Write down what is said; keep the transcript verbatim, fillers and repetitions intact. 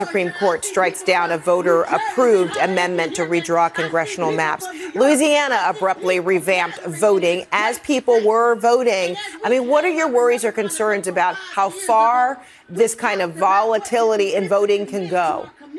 Supreme Court strikes down a voter-approved amendment to redraw congressional maps. Louisiana abruptly revamped voting as people were voting. I mean, what are your worries or concerns about how far this kind of volatility in voting can go?